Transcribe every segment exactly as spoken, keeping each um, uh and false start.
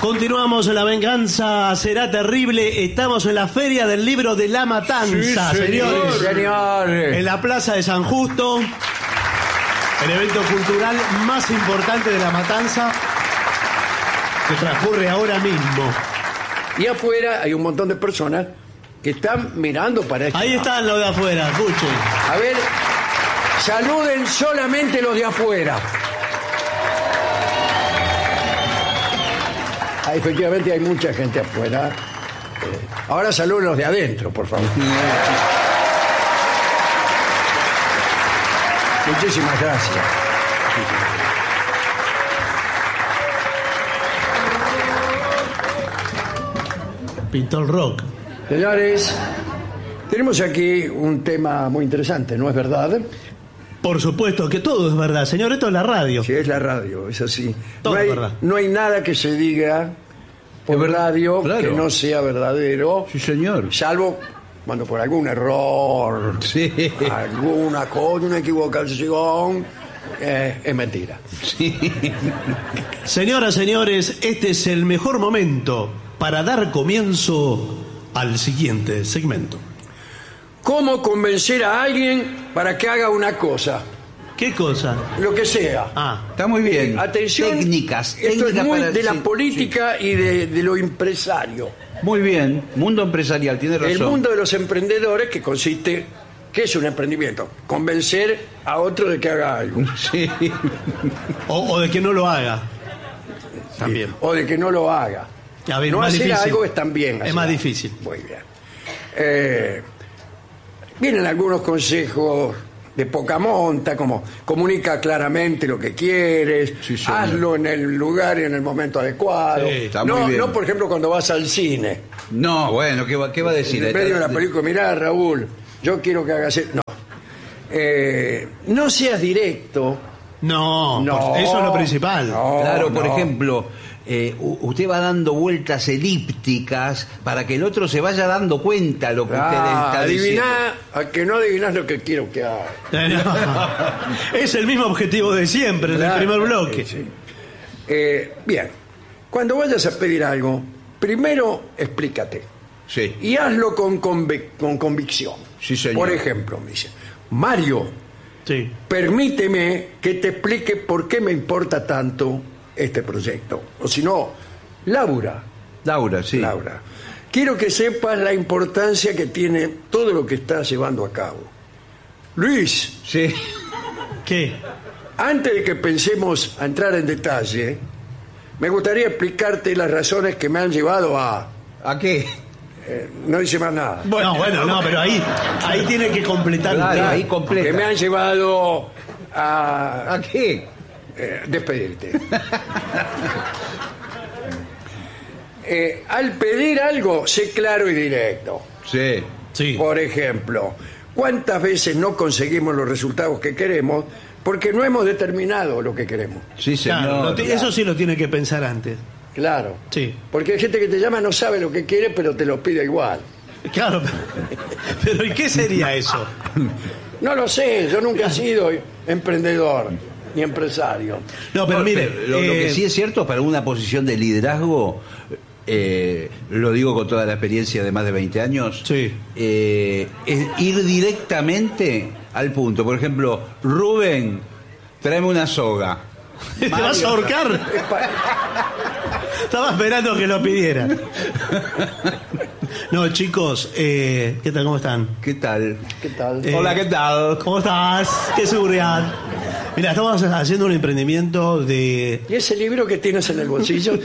Continuamos en La Venganza Será Terrible. Estamos en la Feria del Libro de La Matanza, sí, señores. señores. En la Plaza de San Justo. El evento cultural más importante de La Matanza, que transcurre ahora mismo. Y afuera hay un montón de personas que están mirando para esto. Ahí están los de afuera, escuchen. A ver, saluden solamente los de afuera. Ah, efectivamente hay mucha gente afuera. Eh, ahora saluden los de adentro, por favor. Muchísimas gracias. Pintó el rock. Señores, tenemos aquí un tema muy interesante, ¿no es verdad? Por supuesto que todo es verdad, señor. Esto es la radio. Sí, es la radio, es así. Todo no hay, es verdad. No hay nada que se diga por radio claro. que no sea verdadero. Sí, señor. Salvo cuando por algún error, Sí. alguna cosa, una equivocación, eh, es mentira. Sí. Señoras, señores, este es el mejor momento para dar comienzo al siguiente segmento. ¿Cómo convencer a alguien para que haga una cosa? ¿Qué cosa? Lo que sea. Ah, Está muy bien. Atención. Técnicas. Esto técnicas es muy para- de la sí, política y de, de lo empresario. sí. Muy bien. Mundo empresarial, tiene razón. El mundo de los emprendedores, que consiste... ¿Qué es un emprendimiento? Convencer a otro de que haga algo. Sí. o, o de que no lo haga. También. O de que no lo haga. A ver, No más hacer difícil. algo es también. Es hacer más algo. difícil. Muy bien. Eh, vienen algunos consejos de poca monta, como comunica claramente lo que quieres, Sí, señor. hazlo en el lugar y en el momento adecuado. Sí, está no, muy bien. no, por ejemplo, cuando vas al cine. No, bueno, ¿qué va, qué va a decir? En medio de la película, mirá, Raúl, yo quiero que hagas eso. No. Eh, no seas directo. No, No, por- eso es lo principal. no, Claro, por no. ejemplo, eh, u- usted va dando vueltas elípticas para que el otro se vaya dando cuenta lo que usted Ah, está diciendo. adiviná, a que no adivinás lo que quiero que haga. No. Es el mismo objetivo de siempre, Claro, del primer bloque. sí, sí. Eh, bien, cuando vayas a pedir algo, primero explícate Sí. y hazlo con, convic- con convicción. Sí, señor. Por ejemplo, me dice, Mario, Sí. permíteme que te explique por qué me importa tanto este proyecto. O si no, Laura, Laura, sí. Laura, quiero que sepas la importancia que tiene todo lo que estás llevando a cabo. Luis, Sí. ¿Qué? antes de que pensemos a entrar en detalle, me gustaría explicarte las razones que me han llevado a... ¿A qué? eh, no dice más nada. No, bueno, no, pero ahí, ahí tiene que completar. Claro, ahí completa. Que me han llevado a ¿A qué? eh, despedirte. Eh, al pedir algo, sé claro y directo. Sí. Sí. Por ejemplo, ¿cuántas veces no conseguimos los resultados que queremos porque no hemos determinado lo que queremos? Sí, señor. Claro, lo ti- eso sí lo tiene que pensar antes. Claro. Sí. Porque hay gente que te llama, no sabe lo que quiere, pero te lo pide igual. Claro, pero ¿y qué sería eso? No lo sé, yo nunca he sido emprendedor ni empresario. No, pero No, mire, lo, lo que eh, sí es cierto, para una posición de liderazgo, eh, lo digo con toda la experiencia de más de veinte años, Sí. eh, es ir directamente al punto. Por ejemplo, Rubén, tráeme una soga. ¿te vas a ahorcar? Estaba esperando que lo pidiera. No, chicos, eh, ¿qué tal? ¿Cómo están? ¿Qué tal? ¿Qué tal? Eh, Hola, ¿qué tal? ¿Cómo estás? ¿Qué seguridad? Mira, estamos haciendo un emprendimiento de... ¿Y ese libro que tienes en el bolsillo?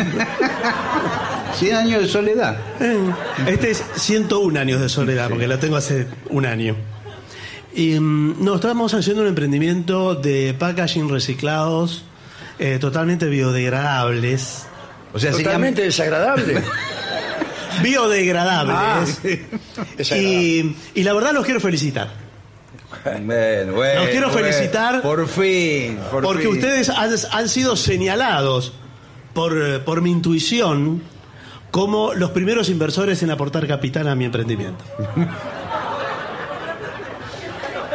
cien años de soledad. Este es ciento un años de soledad, porque lo tengo hace un año. Y mm, no, estamos haciendo un emprendimiento de packaging reciclados, eh, totalmente biodegradables. O sea, se llama- Totalmente desagradable. Biodegradables. Ah, y, y la verdad los quiero felicitar. Bueno, bueno, Los quiero bueno. felicitar. Por fin. por Porque fin. ustedes han, han sido señalados por, eh, por mi intuición como los primeros inversores en aportar capital a mi emprendimiento.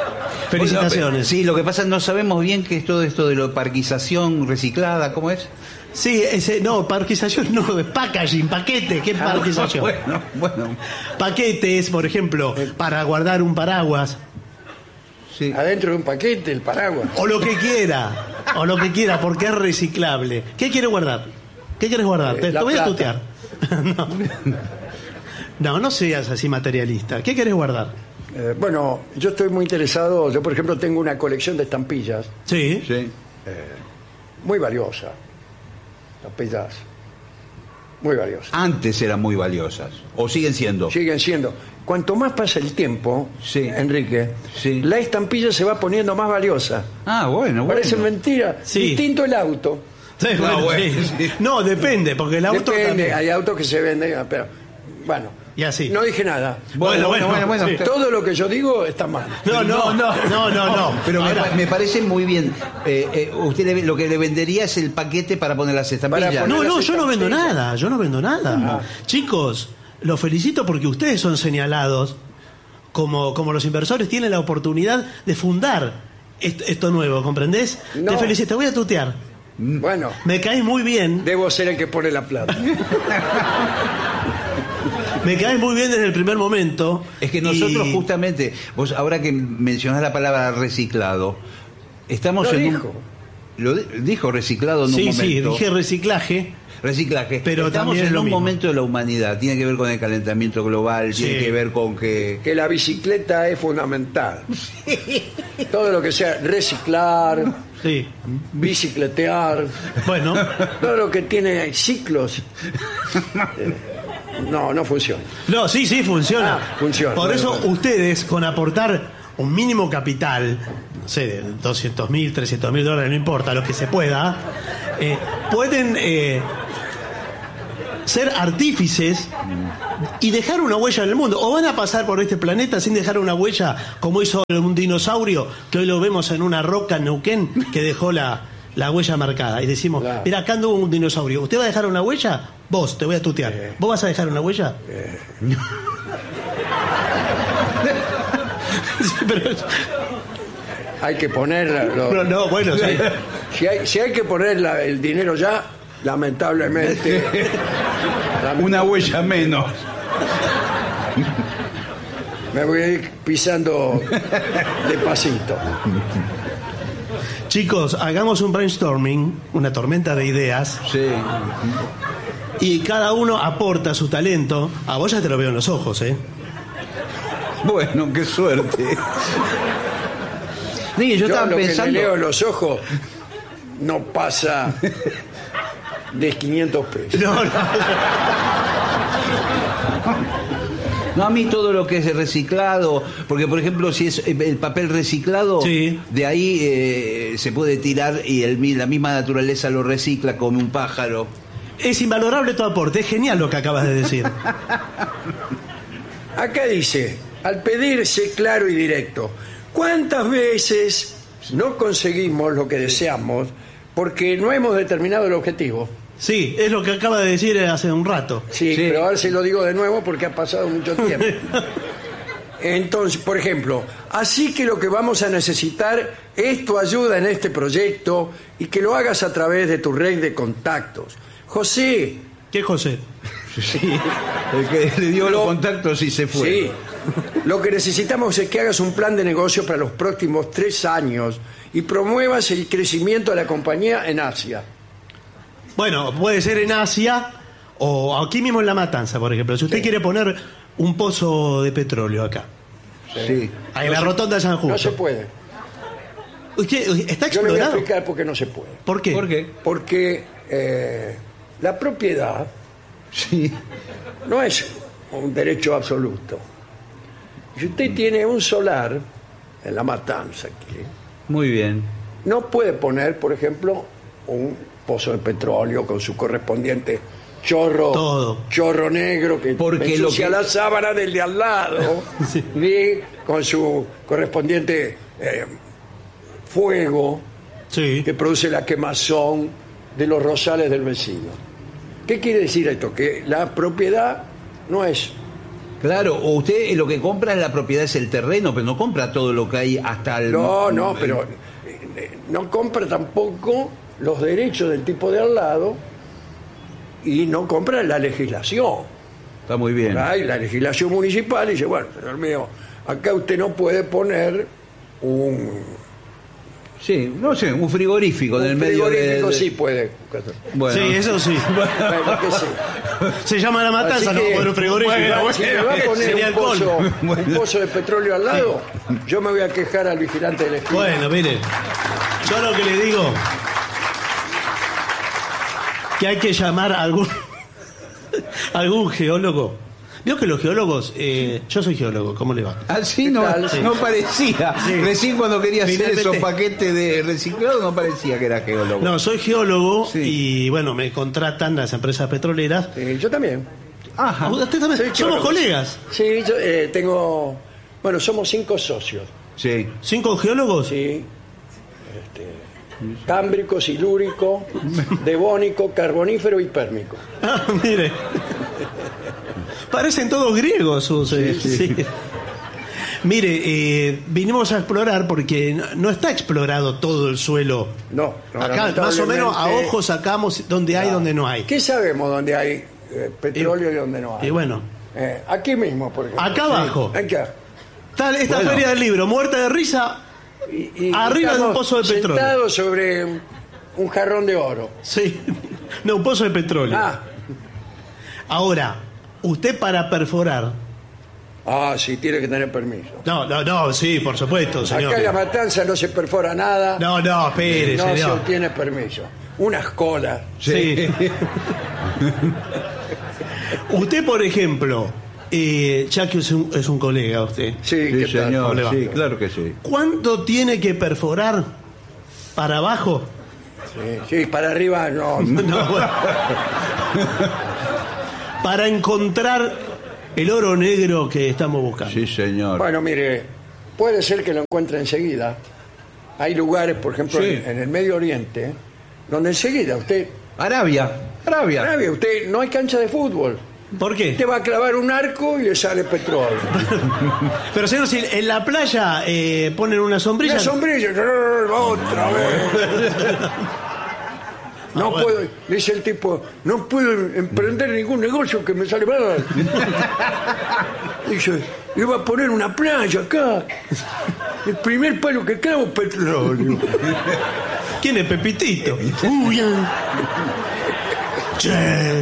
Felicitaciones. Bueno, sí, lo que pasa no sabemos bien qué es todo esto de la parquización reciclada, ¿cómo es? Sí, ese, no, parquización no, es packaging, paquete, ¿qué es parquización? Bueno, bueno. Paquetes, por ejemplo, para guardar un paraguas, Sí. Adentro de un paquete, el paraguas. o lo que quiera, o lo que quiera, porque es reciclable. ¿Qué quiere guardar? ¿Qué quieres guardar? Eh, Te, la te voy a plata. tutear. no. no, no seas así materialista. ¿Qué quieres guardar? Eh, bueno, yo estoy muy interesado. Yo, por ejemplo, tengo una colección de estampillas Sí. Sí. muy valiosa. Estampillas muy valiosas. Antes eran muy valiosas, o siguen siendo. Siguen siendo. Cuanto más pasa el tiempo, Sí. Enrique, Sí. la estampilla se va poniendo más valiosa. Ah, bueno, bueno. Parece mentira. Sí. Distinto el auto. Sí, No, bueno, bueno, sí. sí. No, depende, porque el auto Depende, también. hay autos que se venden, pero bueno. Y así. No dije nada. Bueno, bueno, bueno, bueno. sí. Todo lo que yo digo está mal. No, no, no, no, no, no. Pero me, Ahora, pa- me parece muy bien. Eh, eh, usted le- lo que le vendería es el paquete para poner las estampillas. Para no, poner- no, las yo no vendo estampillas. nada, yo no vendo nada. Chicos, los felicito porque ustedes son señalados como, como los inversores tienen la oportunidad de fundar esto, esto nuevo, ¿comprendés? No. Te felicito, te voy a tutear. Bueno, Me caes muy bien, debo ser el que pone la plata. me caes muy bien desde el primer momento. Es que nosotros y- justamente, vos ahora que mencionás la palabra reciclado, estamos Lo en dijo. un... Lo di- dijo reciclado en Sí, un sí, momento. dije reciclaje. Reciclaje. Pero Estamos también es en lo un mismo. momento de la humanidad. Tiene que ver con el calentamiento global, Sí. tiene que ver con que... Que la bicicleta es fundamental. Todo lo que sea reciclar, Sí. bicicletear, Bueno, todo lo que tiene ciclos. eh, no, no funciona. no, sí, sí, funciona. Ah, funciona. Por Bueno, eso bueno. ustedes, con aportar un mínimo capital, no sé, de doscientos mil, trescientos mil dólares, no importa, lo que se pueda, eh, pueden eh, ser artífices y dejar una huella en el mundo. O van a pasar por este planeta sin dejar una huella, como hizo un dinosaurio, que hoy lo vemos en una roca en Neuquén, que dejó la, la huella marcada. Y decimos, Claro. mira, acá anduvo un dinosaurio. ¿Usted va a dejar una huella? Vos, te voy a tutear. ¿Vos vas a dejar una huella? Sí, pero- Hay que poner. lo- no, no, bueno, sí. si, hay, si hay que poner la- el dinero ya, lamentablemente. Una huella menos. Me voy a ir pisando despacito. Chicos, hagamos un brainstorming, una tormenta de ideas, Sí. y cada uno aporta su talento. A vos ya te lo veo en los ojos, ¿eh? Bueno, qué suerte. Sí, yo, Yo estaba lo que pensando... le leo en los ojos no pasa de quinientos pesos. No, no. No, a mí todo lo que es reciclado, porque por ejemplo si es el papel reciclado, Sí. de ahí eh, se puede tirar y el, mi- la misma naturaleza lo recicla como un pájaro. Es invalorable tu aporte, es genial lo que acabas de decir. Acá dice, al pedirse claro y directo, ¿cuántas veces no conseguimos lo que deseamos porque no hemos determinado el objetivo? Sí, es lo que acaba de decir hace un rato. Sí, Sí. pero ahora se lo digo de nuevo porque ha pasado mucho tiempo. Entonces, por ejemplo, así que lo que vamos a necesitar es tu ayuda en este proyecto y que lo hagas a través de tu red de contactos. José, ¿Qué, José? Sí. El que le dio Lo- los contactos y se fue. sí, lo que necesitamos es que hagas un plan de negocio para los próximos tres años y promuevas el crecimiento de la compañía en Asia. Bueno, puede ser en Asia o aquí mismo en La Matanza, por ejemplo. Si usted Sí. quiere poner un pozo de petróleo acá, Sí. en la rotonda de San Justo. No se puede. ¿Usted está Yo le voy a explorado? explicar por qué no se puede. ¿Por qué? ¿Por qué? Porque eh, la propiedad Sí. no es un derecho absoluto. Si usted tiene un solar en La Matanza aquí, Muy bien. no puede poner, por ejemplo, un pozo de petróleo con su correspondiente chorro, Todo. chorro negro que Porque ensucia lo que- la sábana del de al lado, Sí. y con su correspondiente eh, fuego Sí. que produce la quemazón de los rosales del vecino. ¿Qué quiere decir esto? Que la propiedad no es Claro, o usted lo que compra es la propiedad, es el terreno, pero no compra todo lo que hay hasta el... No, no, pero eh, no compra tampoco los derechos del tipo de al lado y no compra la legislación. Está muy bien. Hay la legislación municipal y dice, bueno, señor mío, acá usted no puede poner un... Sí, no sé, un frigorífico en el un medio de... frigorífico sí puede. Bueno. Sí, eso sí. Bueno, que sí. Se llama la matanza, Así no que, por un frigorífico. bueno, si me va a poner Sería un alcohol. pozo, un pozo de petróleo al lado, yo me voy a quejar al vigilante del esquina. Bueno, mire, yo lo que le digo, que hay que llamar a algún, algún geólogo. Vio que los geólogos, eh, yo soy geólogo, ¿cómo le va? Así no, Sí. no parecía. Sí. Recién cuando quería hacer Finalmente- esos paquetes de reciclado no parecía que era geólogo. No, soy geólogo Sí. y bueno, me contratan las empresas petroleras. Eh, yo también. Ajá. Usted también, Soy somos geólogo. colegas. Sí, yo eh, tengo... Bueno, somos cinco socios. Sí. ¿Cinco geólogos? Sí. Este, cámbrico, silúrico, devónico, carbonífero y pérmico. Ah, mire. Parecen todos griegos sus. eh, sí. Mire, eh, vinimos a explorar porque no, no está explorado todo el suelo. No, no, Acá más o menos a lamentablemente- ojos sacamos donde hay y donde no hay. ¿Qué sabemos dónde hay eh, petróleo y, dónde no hay? Y bueno, Eh, aquí mismo, por ejemplo. acá abajo. Acá. Está esta Bueno. feria del libro, muerta de risa. Y- y Arriba de un estamos pozo de petróleo. sentados sobre un jarrón de oro. Sí. No, un pozo de petróleo. Ah, Ahora, usted para perforar. ah, sí, tiene que tener permiso. No, no, no, sí, por supuesto, señor. Acá en La Matanza no se perfora nada. No, no, espere, no se señor. obtiene permiso. Unas colas. Sí. Usted, por ejemplo, eh, ya que es un, es un colega usted, Sí, Sí, ¿qué tal? señor, ¿Cómo le va? sí, claro que sí. ¿cuánto tiene que perforar para abajo? Sí, sí, para arriba no. No, bueno. Para encontrar el oro negro que estamos buscando. Sí, señor. Bueno, mire, puede ser que lo encuentre enseguida. Hay lugares, por ejemplo, Sí. en, en el Medio Oriente, donde enseguida usted, Arabia, Arabia. Arabia, usted no hay cancha de fútbol. ¿Por qué? Usted va a clavar un arco y le sale petróleo. Pero señor, si en la playa eh, ponen una sombrilla. La sombrilla, ¡grrr! Otra vez. No Ah, bueno. puedo, dice el tipo, no puedo emprender ningún negocio que me sale mal. Dice, iba a poner una playa acá. El primer palo que clavo, petróleo. ¿Quién es Pepitito? Uy, ah. Che.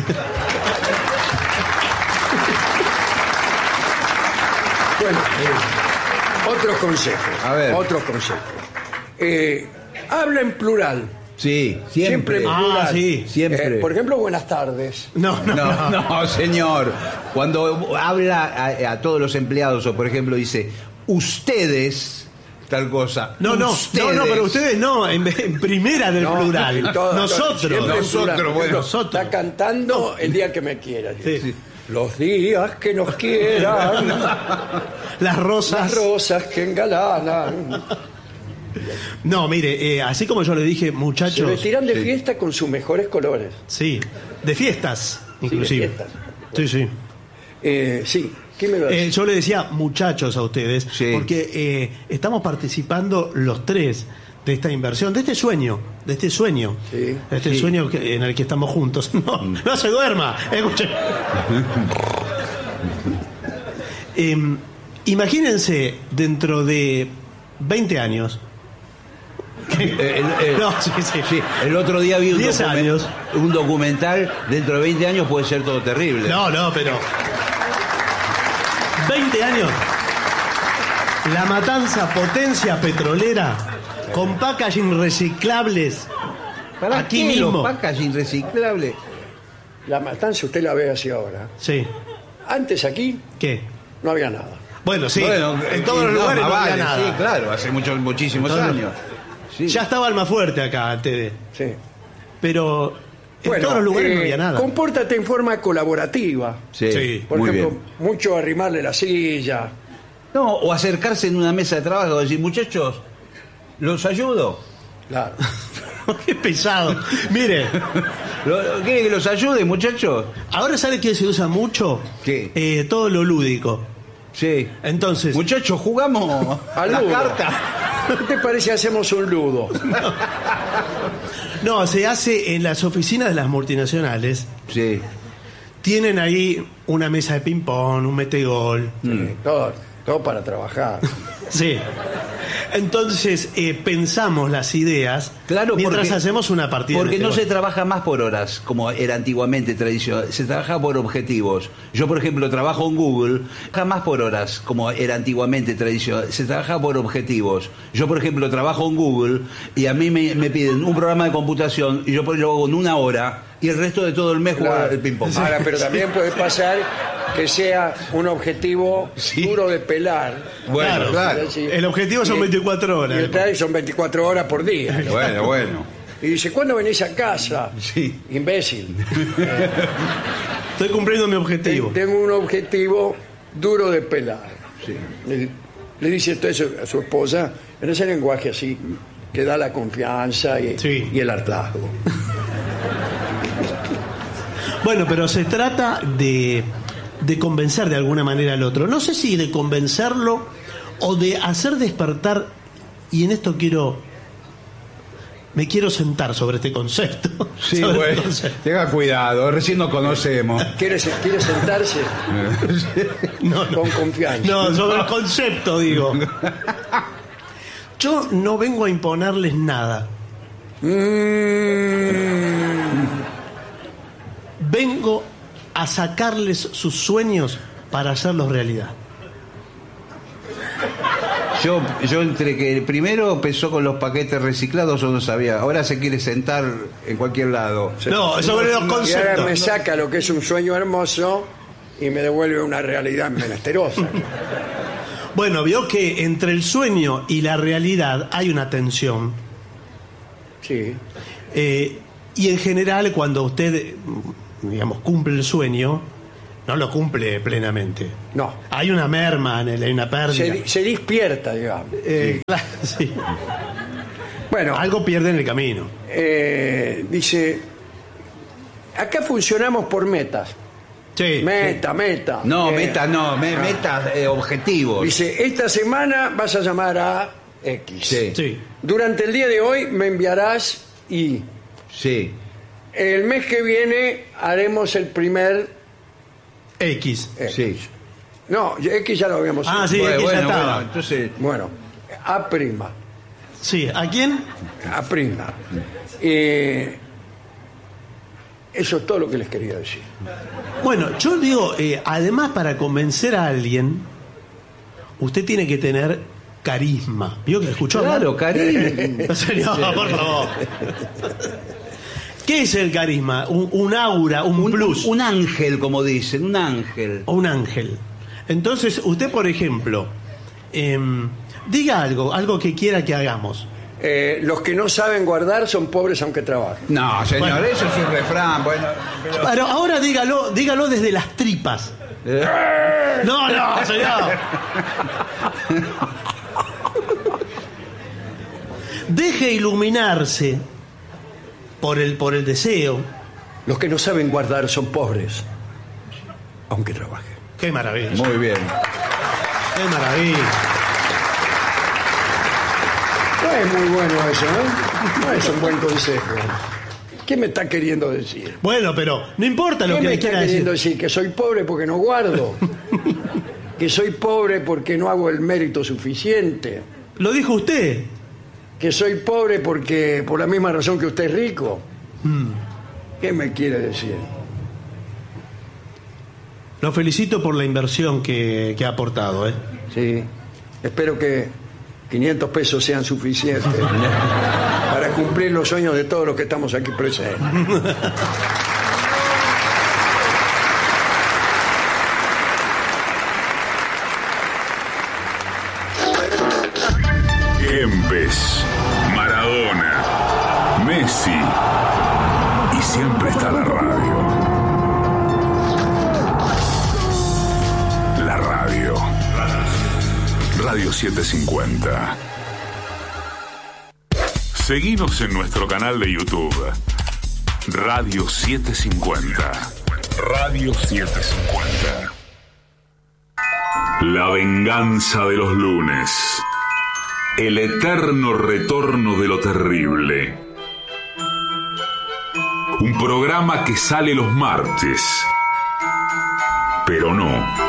Bueno, eh, otros consejos. A ver. Otros consejos. Eh, habla en plural. Sí, siempre. Siempre en Ah, plural. sí. Siempre. Eh, por ejemplo, buenas tardes. No, no, No, no. no, señor. Cuando habla a, a todos los empleados o, por ejemplo, dice ustedes, tal cosa. No, no, no, no, pero ustedes no, en, en primera del No, plural. en todo- nosotros. siempre en Nosotros, plural. Por bueno, ejemplo, nosotros. Está cantando el día que me quiera. Sí, sí. Los días que nos quieran, Las rosas. las rosas que engalanan. No, mire, eh, así como yo le dije, Se muchachos. vestirán de Sí. fiesta con sus mejores colores. Sí, de fiestas, inclusive. fiestas. Sí, sí. Eh, sí, ¿qué me va a decir? Eh, yo le decía muchachos a ustedes, Sí. porque eh, estamos participando los tres de esta inversión, de este sueño, de este sueño, Sí. de este Sí. sueño que- en el que estamos juntos. No, no se duerma, escuche. Em, imagínense dentro de veinte años. que- Eh, el- el- no, sí, sí. Sí, el otro día vi un, diez documen- años. un documental. Dentro de veinte años puede ser todo terrible. No, no, pero. veinte años. La Matanza, potencia petrolera, con packaging reciclables. ¿Para aquí qué mismo. los packaging reciclables? La Matanza usted la ve así ahora. Sí. Antes aquí ¿Qué? no había nada. Bueno, sí. Bueno, en eh, todos los no, lugares más no había vale, nada. Sí, claro, hace muchos, muchísimos Entonces, años. Sí. Ya estaba el más fuerte acá, T V. Sí. Pero en Bueno, todos los lugares eh, no había nada. Compórtate en forma colaborativa. Sí, Sí. Por muy ejemplo, bien. mucho arrimarle la silla. No, o acercarse en una mesa de trabajo y decir, muchachos, ¿los ayudo? Claro. Qué pesado. Mire, ¿Lo- ¿Quiere que los ayude, muchachos? ahora sabe que se usa mucho. ¿Qué? Eh, todo lo lúdico. Sí. Entonces, Muchachos, jugamos Al la ludo. carta. ¿Qué te parece hacemos un ludo? no, se hace en las oficinas de las multinacionales. Sí. Tienen ahí una mesa de ping-pong, un metegol. Sí, todo, todo para trabajar. Sí. Entonces, eh, pensamos las ideas Claro, mientras porque- hacemos una partida. Porque de no se metegol. trabaja más por horas, como era antiguamente tradicional. Se trabaja por objetivos. Yo, por ejemplo, trabajo en Google, jamás por horas, como era antiguamente tradicional. Se trabaja por objetivos. Yo, por ejemplo, trabajo en Google y a mí me, me piden un programa de computación y yo lo hago en una hora y el resto de todo el mes juego Claro. el ping-pong. Ahora, pero también puede pasar que sea un objetivo Sí. duro de pelar. Bueno, claro. Es decir, El objetivo son y- veinticuatro horas. Y ustedes son veinticuatro horas por día. Bueno, bueno. Y dice, ¿cuándo venís a casa? Sí. Imbécil. Estoy cumpliendo mi objetivo. Tengo un objetivo duro de pelar. Sí. Le, le dice esto a su, a su esposa en ese lenguaje así que da la confianza y, Sí. y el hartazgo. Bueno, pero se trata de, de convencer de alguna manera al otro. No sé si de convencerlo o de hacer despertar, y en esto quiero, me quiero sentar sobre este concepto. Sí, sobre bueno, este concepto. tenga cuidado, recién nos conocemos. ¿Quiere, se- quiere sentarse No, no. con confianza? No, sobre el concepto digo. Yo no vengo a imponerles nada. Mm, Vengo a sacarles sus sueños para hacerlos realidad. Yo, yo entre que primero empezó con los paquetes reciclados o no sabía, ahora se quiere sentar en cualquier lado. No, sobre los y ahora conceptos. me saca lo que es un sueño hermoso y me devuelve una realidad menesterosa. Bueno, vio que entre el sueño y la realidad hay una tensión. Sí. Eh, y en general, cuando usted, digamos, cumple el sueño, no lo cumple plenamente. No. Hay una merma en él, hay una pérdida. Se, se despierta, digamos. Eh, claro, sí. Bueno, Algo pierde en el camino. eh, dice, acá funcionamos por metas. Sí. Meta, meta. No, Eh, meta no, me- meta eh, objetivos. Dice, esta semana vas a llamar a X. Sí, Sí. Durante el día de hoy me enviarás Y. sí. El mes que viene haremos el primer X. X. Sí. No, X ya lo habíamos Ah, hecho. sí, Bueno, X ya bueno, estaba. bueno, entonces, Bueno, A prima. Sí, ¿a quién? A prima. Eh, eso es todo lo que les quería decir. Bueno, yo digo, eh, además para convencer a alguien, usted tiene que tener carisma. ¿Vio que escuchó? claro, cariño. En serio, por favor. ¿Qué es el carisma? Un, un aura, un, Un, plus. un ángel, como dicen, un ángel. o un ángel. Entonces, usted, por ejemplo, em, diga algo, algo que quiera que hagamos. Eh, los que no saben guardar son pobres aunque trabajen. No, señor, Bueno. eso es un refrán. Bueno, pero- Pero ahora dígalo, dígalo desde las tripas. Eh, No, no, señor. Deje iluminarse por el, por el deseo. Los que no saben guardar son pobres aunque trabajen. Qué maravilla. muy bien. Qué maravilla. No es muy bueno eso, ¿no? No es un buen consejo. ¿Qué me está queriendo decir? Bueno, pero no importa lo ¿Qué que me le está quiera queriendo decir. decir? Que soy pobre porque no guardo. Que soy pobre porque no hago el mérito suficiente. Lo dijo usted. Que soy pobre porque por la misma razón que usted es rico. ¿Qué me quiere decir? Lo felicito por la inversión que, que ha aportado, ¿eh? Sí. Espero que quinientos pesos sean suficientes para cumplir los sueños de todos los que estamos aquí presentes. Kempes, Maradona, Messi y siempre está la radio. La radio. Radio setecientos cincuenta. Seguinos en nuestro canal de YouTube, Radio setecientos cincuenta. Radio setecientos cincuenta. La venganza de los lunes. El eterno retorno de lo terrible. Un programa que sale los martes, pero no.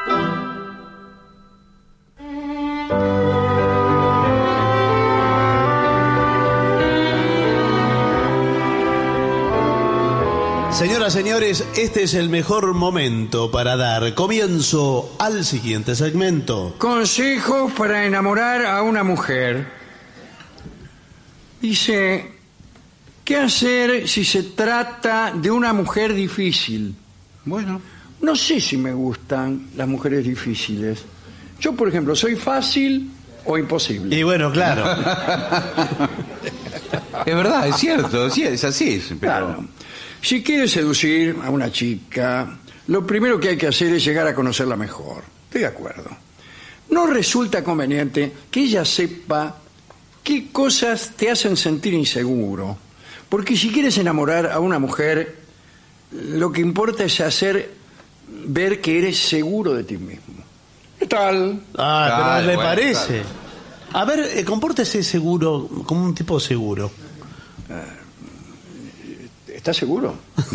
Señoras, señores, este es el mejor momento para dar comienzo al siguiente segmento. Consejos para enamorar a una mujer. Dice, ¿qué hacer si se trata de una mujer difícil? Bueno, no sé si me gustan las mujeres difíciles. Yo, por ejemplo, ¿soy fácil o imposible? Y bueno, claro. Es verdad, es cierto, sí, es así. Pero... Claro. Si quieres seducir a una chica, lo primero que hay que hacer es llegar a conocerla mejor. Estoy de acuerdo. No resulta conveniente que ella sepa qué cosas te hacen sentir inseguro. Porque si quieres enamorar a una mujer, lo que importa es hacer ver que eres seguro de ti mismo. ¿Qué tal? Ah, pero Claro, le bueno, parece. A ver, eh, compórtese seguro, como un tipo seguro. ¿Estás seguro?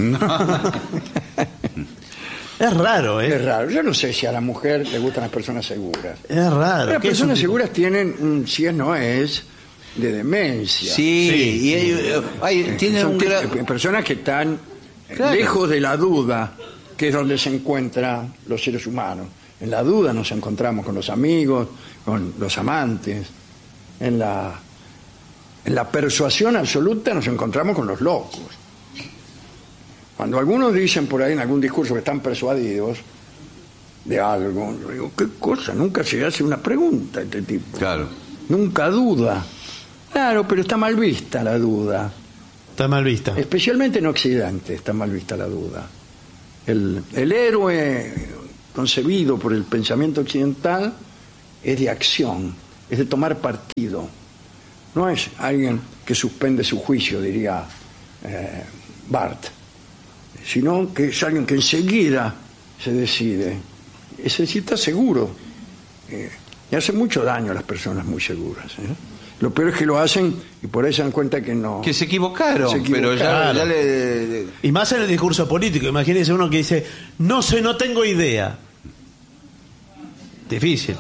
Es raro, ¿eh? Es raro. Yo no sé si a la mujer le gustan las personas seguras. Es raro. Las ¿Qué es un personas tipo? seguras tienen, un, si es no es, de demencia. Sí, Sí. y hay, hay- tienen Son un ti- gran... personas que están eh, Claro. lejos de la duda, que es donde se encuentran los seres humanos. En la duda nos encontramos con los amigos, con los amantes. En la, en la persuasión absoluta nos encontramos con los locos. Cuando algunos dicen por ahí en algún discurso que están persuadidos de algo, yo digo, ¿qué cosa? Nunca se hace una pregunta a este tipo. Claro. Nunca duda. Claro, pero está mal vista la duda. Está mal vista. Especialmente en Occidente está mal vista la duda. El, el héroe concebido por el pensamiento occidental es de acción, es de tomar partido. No es alguien que suspende su juicio, diría eh, Barth, sino que es alguien que enseguida se decide. Es decir, está seguro. Eh, y hace mucho daño a las personas muy seguras. ¿eh? Lo peor es que lo hacen y por ahí se dan cuenta que no. Que se equivocaron, Se pero ya, equivocaron. ya le... Y más en el discurso político. Imagínese uno que dice, no sé, no tengo idea. Difícil.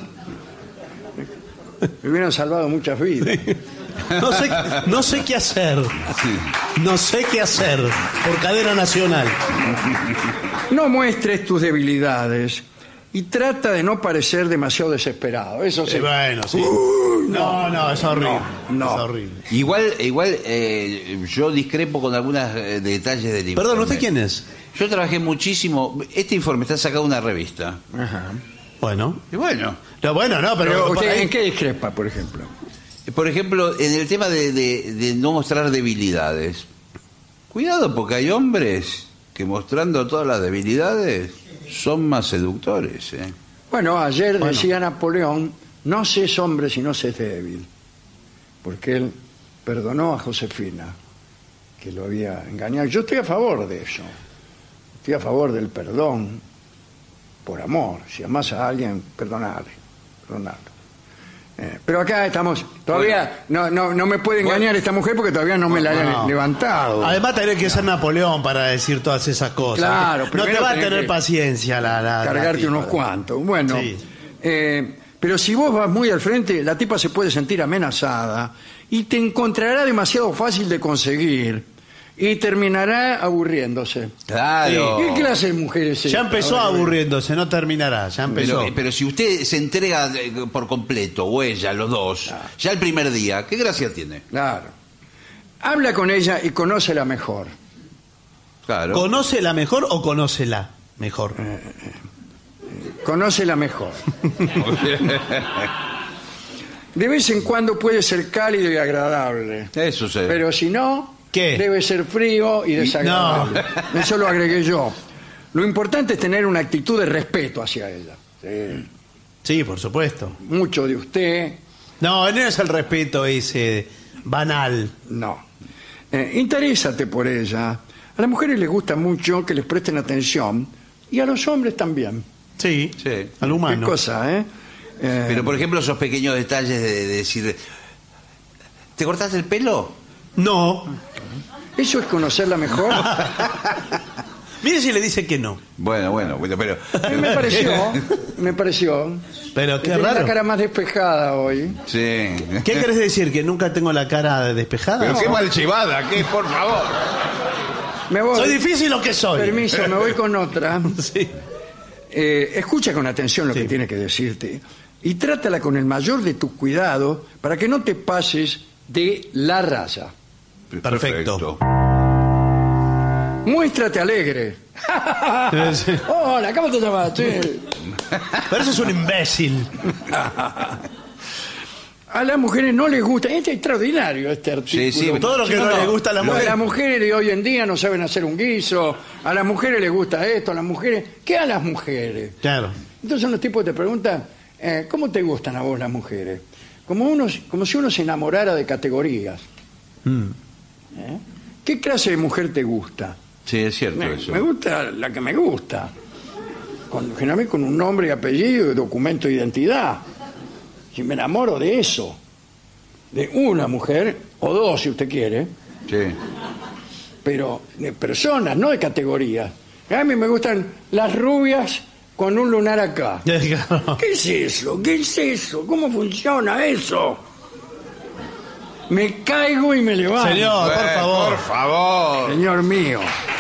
Me hubieran salvado muchas vidas. No sé, no sé qué hacer. No sé qué hacer por cadena nacional. No muestres tus debilidades y trata de no parecer demasiado desesperado. Eso sí. Eh, bueno, sí. No, no, es horrible. No, no. Es horrible. Igual, igual eh, yo discrepo con algunos eh, detalles del informe. Perdón, ¿usted quién es? Yo trabajé muchísimo. Este informe está sacado de una revista. Ajá. Bueno. Y bueno, No, bueno, no, pero... Pero por usted, ahí- ¿en qué discrepa, por ejemplo? por ejemplo, en el tema de, de- de no mostrar debilidades. Cuidado, porque hay hombres que mostrando todas las debilidades son más seductores. ¿eh? Bueno, ayer decía Napoleón, no seas hombre si no seas débil. Porque él perdonó a Josefina, que lo había engañado. Yo estoy a favor de eso. Estoy a favor del perdón por amor. Si amas a alguien, perdonarle. Perdonarlo. Eh, pero acá estamos, todavía no, no, no me puede engañar Bueno. esta mujer porque todavía no me la han No. levantado. Además tenés que ser Napoleón para decir todas esas cosas. Claro, no primero te va a tenés tener que paciencia la, la cargarte la tipa. unos cuantos. Bueno, Sí. eh, pero si vos vas muy al frente, la tipa se puede sentir amenazada y te encontrará demasiado fácil de conseguir y terminará aburriéndose. Claro. ¿Qué clase de mujer es Ya esta? empezó Ahora, aburriéndose, no terminará, ya empezó. Pero, pero si usted se entrega de- por completo, o ella, los dos, ya el primer día, ¿qué gracia tiene? Claro. Habla con ella y conócela mejor. Claro. ¿Conócela mejor o conócela mejor? Conócela mejor. De vez en cuando puede ser cálido y agradable. Eso sí. Pero si no, ¿Qué? debe ser frío y desagradable. Eso lo agregué yo. Lo importante es tener una actitud de respeto hacia ella. Sí. Sí, por supuesto. Mucho de usted. No, no es el respeto ese banal. No. Eh, interésate por ella. A las mujeres les gusta mucho que les presten atención y a los hombres también. Sí, Sí. al humano. ¿Qué cosa, eh? Eh, Pero, por ejemplo, esos pequeños detalles de, de decir... ¿Te cortaste el pelo? No. ¿Eso es conocerla mejor? Mire si le dice que no. Bueno, bueno, bueno, pero... me pareció, me pareció. Pero que qué tenía raro. la cara más despejada hoy. Sí. ¿Qué querés decir? ¿Que nunca tengo la cara despejada? Pero qué mal llevada, ¿qué? Por favor. Me voy. ¿Soy difícil o qué soy? Permiso, me voy con otra. Sí. Eh, escucha con atención lo Sí. que tiene que decirte y trátala con el mayor de tus cuidados para que no te pases de la raya. Perfecto. Muéstrate alegre. Sí. Hola, ¿cómo te llamas? Che? Pero eso es un imbécil. A las mujeres no les gusta. Este es extraordinario este artículo. Sí, sí. Todo lo que no, le gusta a la No, mujer. las mujeres de hoy en día no saben hacer un guiso. A las mujeres les gusta esto. A las mujeres. ¿Qué a las mujeres? Claro. Entonces son los tipos que te preguntan, eh, ¿cómo te gustan a vos las mujeres? Como, uno, como si uno se enamorara de categorías. Mm. ¿Eh? ¿Qué clase de mujer te gusta? Sí, es cierto Me, eso. me gusta la que me gusta. Con, generalmente con un nombre y apellido y documento de identidad. Si me enamoro de eso, de una mujer, o dos si usted quiere, Sí. pero de personas, no de categorías. A mí me gustan las rubias con un lunar acá. Claro. ¿Qué es eso? ¿Qué es eso? ¿Cómo funciona eso? Me caigo y me levanto. Señor, por Eh, favor. Por favor. Señor mío.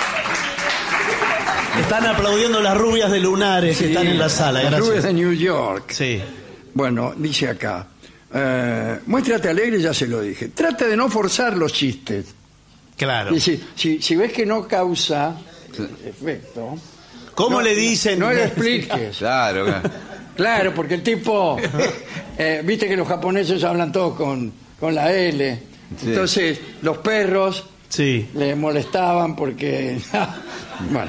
Están aplaudiendo las rubias de lunares que Sí, están en la sala. las rubias Gracias. de New York. Sí. Bueno, dice acá. eh, muéstrate alegre, ya se lo dije. Trata de no forzar los chistes. Claro. Dice, si, si ves que no causa efecto, ¿Cómo no, le dicen? No, no le expliques. Claro, claro. Claro, porque el tipo, eh, viste que los japoneses hablan todos con, con la L. Sí. Entonces, los perros Sí. le molestaban porque... bueno.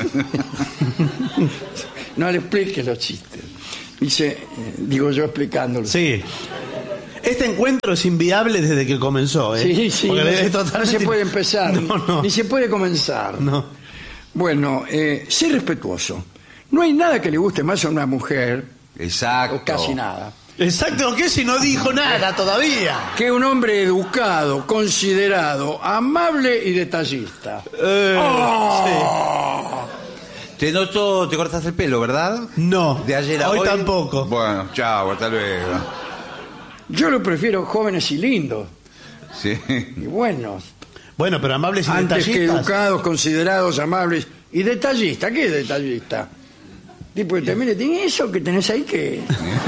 No le expliques los chistes. Dice, eh, digo yo explicándolo. Sí. Este encuentro es inviable desde que comenzó, ¿eh? Sí, sí, Porque no, es se, totalmente- no se puede empezar, No, no. ni se puede comenzar. No. Bueno, eh, sé respetuoso. No hay nada que le guste más a una mujer, Exacto. o casi nada, Exacto, ¿qué si no dijo nada todavía? que un hombre educado, considerado, amable y detallista. Eh, ¡Oh! Te noto, te cortaste el pelo, ¿verdad? sí. No, De ayer a hoy hoy. tampoco. Bueno, chao, hasta luego. Yo lo prefiero jóvenes y lindos, Sí. y buenos, Bueno, pero amables y antes que detallistas. educados, considerados, amables y detallistas. ¿Qué es detallista? Tipo que te mire, ¿tiene eso que tenés ahí que...?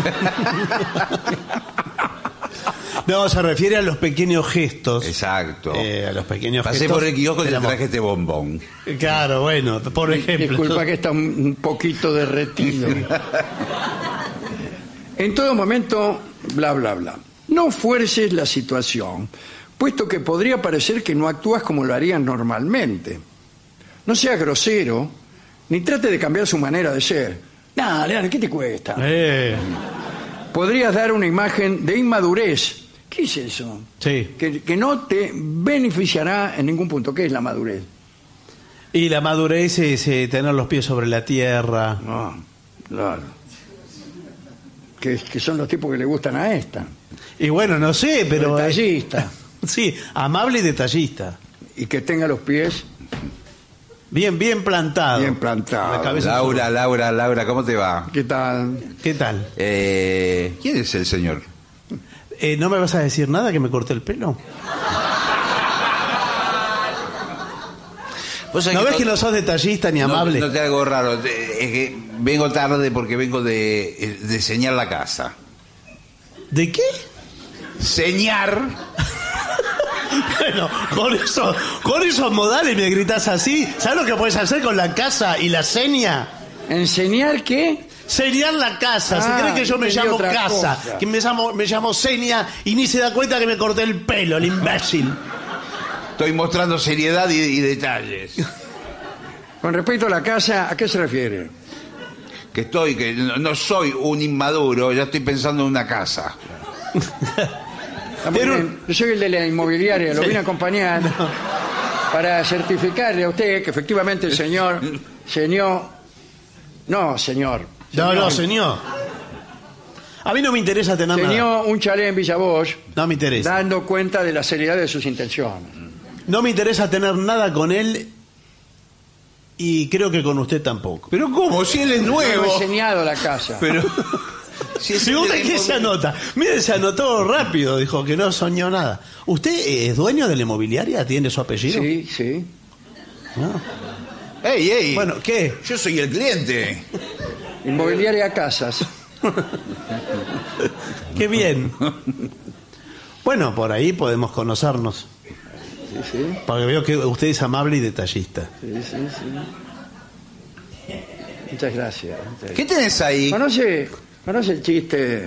No, se refiere a los pequeños gestos. Exacto. Eh, a los pequeños Pasé gestos. por el kiosco y del te amor. traje este bombón. Claro, bueno, por ejemplo. Disculpa que está un un poquito derretido. En todo momento, bla, bla, bla. No fuerces la situación, puesto que podría parecer que no actúas como lo harías normalmente. No seas grosero, ni trate de cambiar su manera de ser. Dale, dale, ¿qué te cuesta? Eh, Podrías dar una imagen de inmadurez. ¿Qué es eso? sí. Que, que no te beneficiará en ningún punto. ¿Qué es la madurez? Y la madurez es eh, tener los pies sobre la tierra. No, claro. Que, que son los tipos que le gustan a esta. Y bueno, no sé, pero... Detallista. Sí, amable y detallista. Y que tenga los pies Bien, bien plantado. bien plantados. La cabeza Laura, Laura, Laura, ¿cómo te va? ¿Qué tal? ¿Qué tal? Eh, ¿Quién es el señor? Eh, ¿No me vas a decir nada que me corté el pelo? ¿Vos sabés ¿No ves que to- no sos detallista ni no- amable? No, te hago raro. te- Es que vengo tarde porque vengo de, de señar la casa. ¿De qué? Señar. Bueno, con, eso, con esos modales me gritas así. ¿Sabes lo que puedes hacer con la casa y la seña? ¿Enseñar qué? Señar la casa. Ah, Se cree que yo me entendí llamo otra casa, cosa. que me llamo, me llamo seña y ni se da cuenta que me corté el pelo, el imbécil. Estoy mostrando seriedad y, y detalles. Con respecto a la casa, ¿a qué se refiere? Que estoy, que no, no soy un inmaduro, ya estoy pensando en una casa. Está muy Pero- bien. Yo soy el de la inmobiliaria, lo Sí. vine a acompañar para certificarle a usted que efectivamente el señor, señor, no, señor, No, no, señor. A mí no me interesa tener nada. señor un chalet en Villa Bosch, No me interesa. dando cuenta de la seriedad de sus intenciones. No me interesa tener nada con él y creo que con usted tampoco. Pero ¿cómo? Si él es Yo nuevo. he enseñado la casa. Pero... si es Si usted el qué se anota, mire, se anotó rápido, dijo que no soñó nada. ¿Usted es dueño de la inmobiliaria? ¿Tiene su apellido? Sí, sí. ¡Ey, ey! Bueno, ¿qué? Yo soy el cliente. Inmobiliaria Casas. Qué bien. Bueno, por ahí podemos conocernos. Sí, sí, Porque veo que usted es amable y detallista. sí, sí, sí. Muchas gracias. muchas ¿Qué tenés ahí? ¿Conoce, ¿Conoce el chiste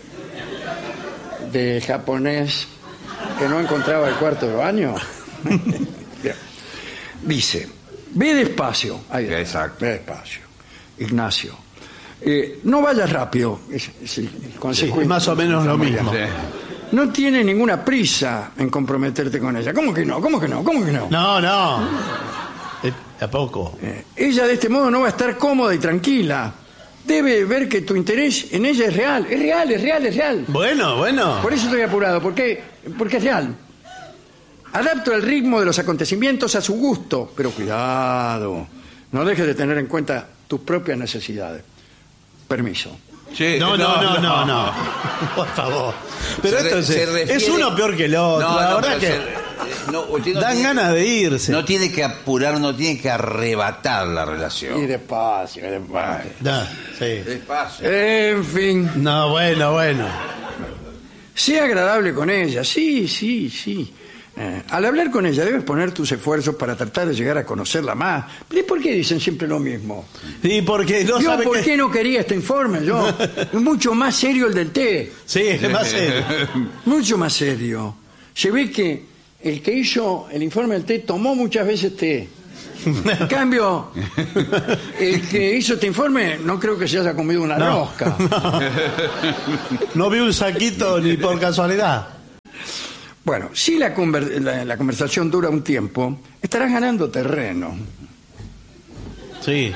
del japonés que no encontraba el cuarto de baño? Bien. Dice, ve despacio. Ahí está, Exacto. ve despacio. Ignacio. Eh, no vayas rápido. Es, es el consejo. Sí, más o menos lo mismo. Sí. No tiene ninguna prisa en comprometerte con ella. ¿Cómo que no? ¿Cómo que no? ¿Cómo que no? No, no. Eh, ¿A poco? Eh, ella de este modo no va a estar cómoda y tranquila. Debe ver que tu interés en ella es real. Es real, es real, es real. Bueno, bueno. Por eso estoy apurado, porque, porque es real. Adapto el ritmo de los acontecimientos a su gusto, pero cuidado, no dejes de tener en cuenta tus propias necesidades. Permiso. Sí, No, no, no, no, no. Por favor. Pero Se re- esto es, se refiere- es uno peor que el otro. No, la no, verdad pero que se- no, usted no dan tiene- ganas de irse. No tiene que apurar, no tiene que arrebatar la Y relación. despacio, despacio. Da, sí. Despacio. En fin, No, bueno, bueno. sea agradable con ella. Sí, sí, sí. Eh, al hablar con ella debes poner tus esfuerzos para tratar de llegar a conocerla más. ¿Y por qué dicen siempre lo mismo? Sí, porque no Yo, sabe ¿por qué... qué no quería este informe? Yo, es mucho más serio el del té. Sí, es más serio. Mucho más serio. Se ve que el que hizo el informe del té tomó muchas veces té. En cambio, el que hizo este informe no creo que se haya comido una No, rosca. No vi un saquito ni por casualidad. Bueno, si la, conver- la- la conversación dura un tiempo, estarás ganando terreno. Sí.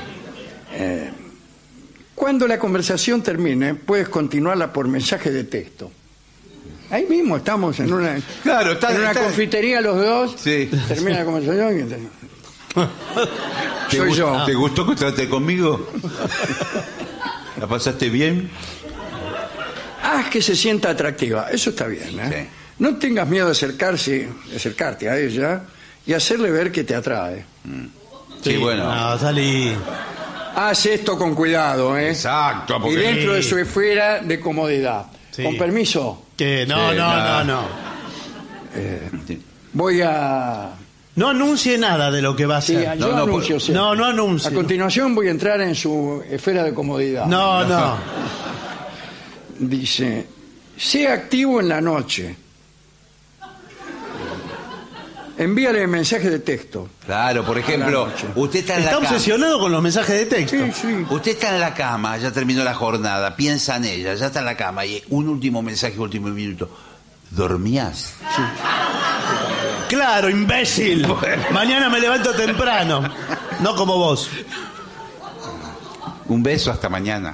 Cuando la conversación termine, puedes continuarla por mensaje de texto. Ahí mismo estamos en una, Claro, está- en una está- confitería los dos. Sí. Termina la conversación y... ¿Te Soy gust- yo. ¿Te gustó encontrarte conmigo? ¿La pasaste bien? Haz que se sienta atractiva. Eso está bien, ¿eh? Sí. No tengas miedo de acercarse, de acercarte a ella y hacerle ver que te atrae. Sí, bueno. No, salí. Haz esto con cuidado, ¿eh? Exacto, Y porque... dentro de su esfera de comodidad. Sí. Con permiso, Que no, Sí, no, nada. no, no. Sí. voy a... No anuncie nada de lo que va a Sí, hacer. yo no, anuncio por- siempre. No, no A anuncie. continuación voy a entrar en su esfera de comodidad. No, no. Dice, sea activo en la noche. Envíale mensaje de texto. Claro, por ejemplo, A la noche. usted está en Está la cama. obsesionado con los mensajes de texto. Sí, sí. Usted está en la cama, ya terminó la jornada, piensa en ella, ya está en la cama y un último mensaje, último minuto. ¿Dormías? Claro, imbécil. Mañana me levanto temprano. No como vos. Un beso hasta mañana.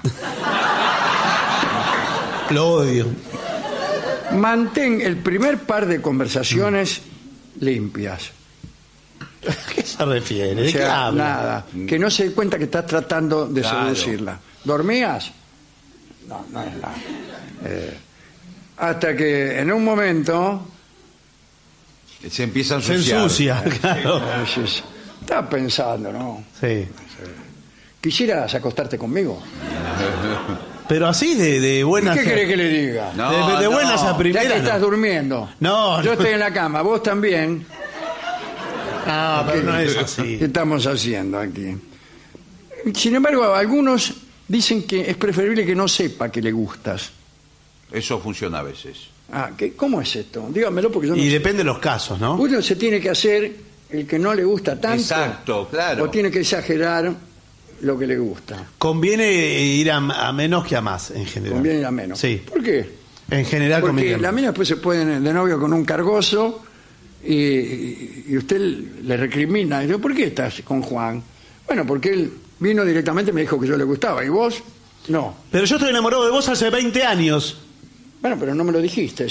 Lo odio. Mantén el primer par de conversaciones limpias. ¿A qué se refiere? O ¿De qué sea, habla? nada. Que no se dé cuenta que estás tratando de Claro. seducirla. ¿Dormías? No, no es nada. Eh, hasta que en un momento Se empieza a Se ensuciar. ensucia, claro. eh, dices, estás pensando, ¿no? Sí. ¿Quisieras acostarte conmigo? Pero así de, de buenas. ¿Qué querés que le diga? No, de, de no. buenas a Ya que primeras. estás No, durmiendo. no, Yo no. estoy en la cama, vos también. No, pero no es ¿Qué así. estamos haciendo aquí? Sin embargo, algunos dicen que es preferible que no sepa que le gustas. Eso funciona a veces. Ah, ¿qué? ¿Cómo es esto? Dígamelo porque yo no Y sé. depende de los casos, ¿no? Uno se tiene que hacer el que no le gusta tanto. Exacto, claro. O tiene que exagerar lo que le gusta. Conviene ir a, a menos que a más, en general. Conviene ir a menos. Sí. ¿Por qué? En general, Porque conviene. la mina después se pueden de novio con un cargoso y, y usted le recrimina. Y yo, ¿por qué estás con Juan? Bueno, porque él vino directamente y me dijo que yo le gustaba. ¿Y vos? No. Pero yo estoy enamorado de vos hace veinte años. Bueno, pero no me lo dijiste.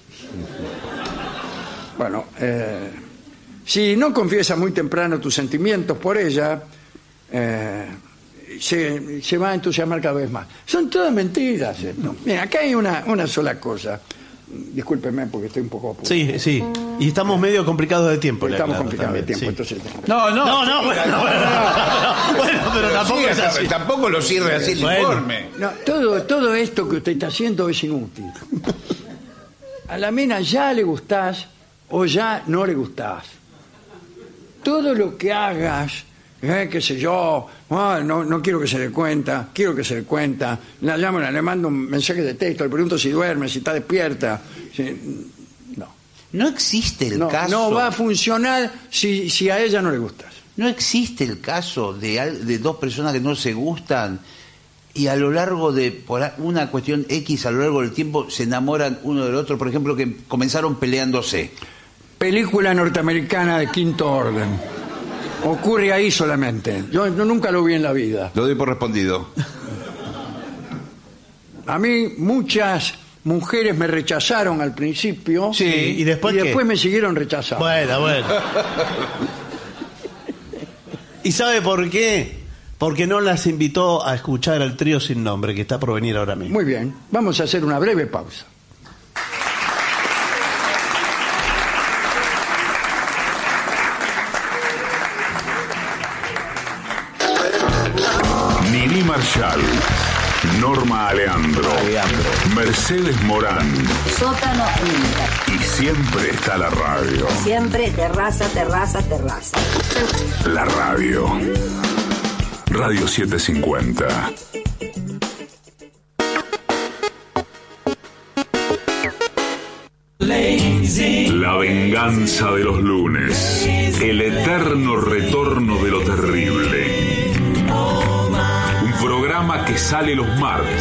Bueno, eh, si no confiesas muy temprano tus sentimientos por ella, eh, se, se va a entusiasmar cada vez más. Son todas mentiras. ¿eh? No. Mira, acá hay una, una sola cosa. Discúlpeme porque estoy un poco apurado. Sí, sí. Y estamos medio complicados de tiempo. le Estamos aclaro complicados de también, tiempo, sí. entonces... No, no. No, no, bueno, bueno, bueno, bueno, pero tampoco es así. Tampoco lo sirve así el Bueno. informe. No, todo, todo esto que usted está haciendo es inútil. A la mina ya le gustás o ya no le gustás. Todo lo que hagas, eh, qué sé yo, ah, no, no quiero que se dé cuenta, quiero que se dé cuenta, la llamo, le mando un mensaje de texto, le pregunto si duerme, si está despierta. Si- no, No existe el no, caso. no va a funcionar si, si a ella no le gustas. No existe el caso de, al- de dos personas que no se gustan y a lo largo de por a- una cuestión X, a lo largo del tiempo, se enamoran uno del otro. Por ejemplo, que comenzaron peleándose. Película norteamericana de quinto orden. Ocurre ahí solamente. Yo, yo nunca lo vi en la vida. Lo doy por respondido. A mí muchas mujeres me rechazaron al principio. Sí, ¿y después y qué? después me siguieron rechazando. Bueno, bueno. ¿Y sabe por qué? Porque no las invitó a escuchar al trío sin nombre que está por venir ahora mismo. Muy bien, vamos a hacer una breve pausa. Nini Marshall, Norma Aleandro, Mercedes Morán Sótano Inter. y siempre está la radio. Siempre terraza, terraza, terraza. La radio. Radio setecientos cincuenta. La venganza de los lunes. El eterno retorno de lo terrible. Un programa que sale los martes.